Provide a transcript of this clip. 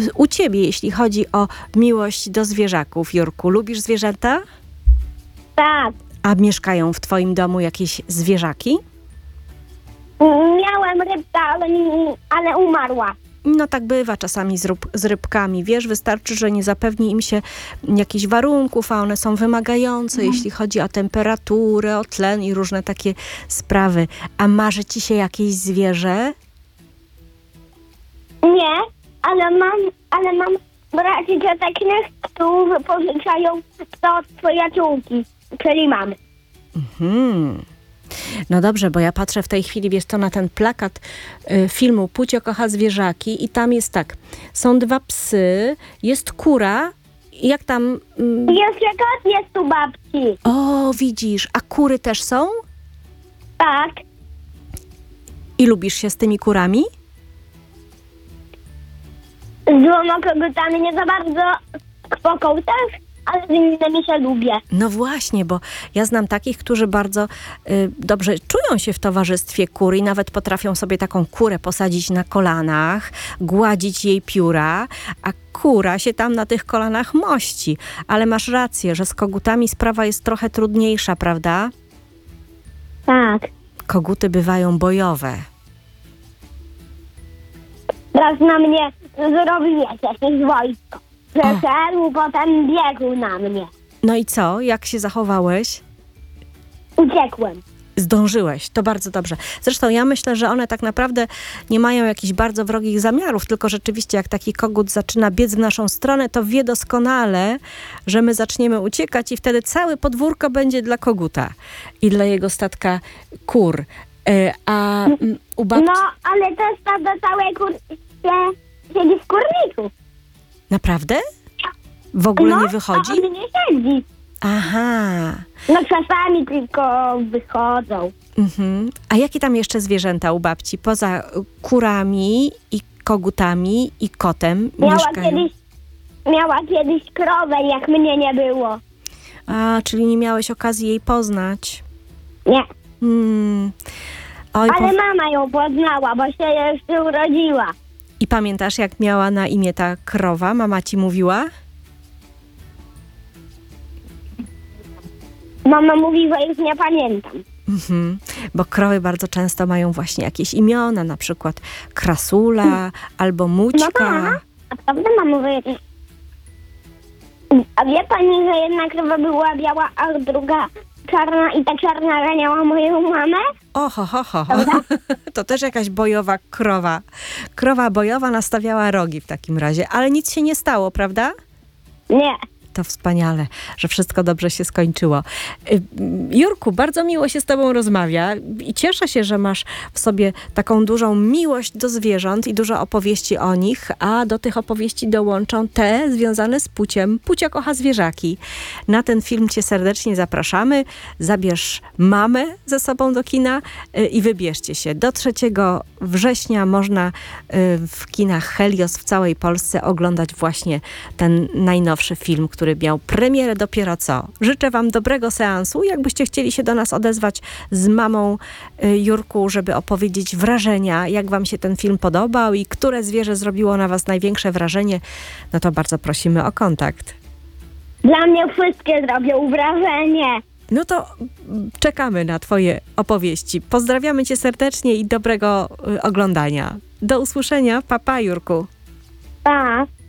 u ciebie, jeśli chodzi o miłość do zwierzaków, Jurku? Lubisz zwierzęta? Tak. A mieszkają w twoim domu jakieś zwierzaki? Miałem rybkę, ale umarła. No tak bywa czasami z rybkami. Wiesz, wystarczy, że nie zapewni im się jakichś warunków, a one są wymagające, jeśli chodzi o temperaturę, o tlen i różne takie sprawy. A marzy ci się jakieś zwierzę? Nie, ale mam braci cioteknych, którzy pożyczają to od przyjaciółki, czyli mamy. No dobrze, bo ja patrzę w tej chwili, wiesz to na ten plakat filmu Pucio kocha zwierzaki i tam jest tak, są 2 psy, jest kura i jak tam... Jeszcze kot jest u babci. O, widzisz, a kury też są? Tak. I lubisz się z tymi kurami? Z dwoma kogutami nie za bardzo, z też, ale z innymi się lubię. No właśnie, bo ja znam takich, którzy bardzo dobrze czują się w towarzystwie kury i nawet potrafią sobie taką kurę posadzić na kolanach, gładzić jej pióra, a kura się tam na tych kolanach mości. Ale masz rację, że z kogutami sprawa jest trochę trudniejsza, prawda? Tak. Koguty bywają bojowe. Raz na mnie zrobił jakieś wojsko. Przeszedł, potem biegł na mnie. No i co? Jak się zachowałeś? Uciekłem. Zdążyłeś, to bardzo dobrze. Zresztą ja myślę, że one tak naprawdę nie mają jakichś bardzo wrogich zamiarów, tylko rzeczywiście jak taki kogut zaczyna biec w naszą stronę, to wie doskonale, że my zaczniemy uciekać i wtedy całe podwórko będzie dla koguta i dla jego statka kur. A u babci... No, ale to stado całej siedzi w kurniku. Naprawdę? W ogóle nie wychodzi? No, on nie siedzi. Aha. No czasami tylko wychodzą. A jakie tam jeszcze zwierzęta u babci? Poza kurami i kogutami i kotem mieszkają? Miała kiedyś krowę, jak mnie nie było. A, czyli nie miałeś okazji jej poznać. Nie. Oj, Ale mama ją poznała, bo się jeszcze urodziła. I pamiętasz, jak miała na imię ta krowa? Mama ci mówiła? Mama mówiła, już nie pamiętam. Bo krowy bardzo często mają właśnie jakieś imiona, na przykład Krasula albo Mućka. No tak, naprawdę mama jakieś... A wie pani, że jedna krowa była biała, a druga czarna i ta czarna raniała moją mamę? Oho, ho, ho, ho. To też jakaś bojowa krowa. Krowa bojowa nastawiała rogi w takim razie, ale nic się nie stało, prawda? Nie. To wspaniale, że wszystko dobrze się skończyło. Jurku, bardzo miło się z tobą rozmawia i cieszę się, że masz w sobie taką dużą miłość do zwierząt i dużo opowieści o nich, a do tych opowieści dołączą te związane z Puciem. Pucio kocha zwierzaki. Na ten film cię serdecznie zapraszamy. Zabierz mamę ze sobą do kina i wybierzcie się. Do 3 września można w kinach Helios w całej Polsce oglądać właśnie ten najnowszy film, który miał premierę dopiero co. Życzę wam dobrego seansu. Jakbyście chcieli się do nas odezwać z mamą Jurku, żeby opowiedzieć wrażenia, jak wam się ten film podobał i które zwierzę zrobiło na was największe wrażenie, no to bardzo prosimy o kontakt. Dla mnie wszystkie zrobią wrażenie. No to czekamy na twoje opowieści. Pozdrawiamy cię serdecznie i dobrego oglądania. Do usłyszenia. Pa, pa, Jurku. Pa.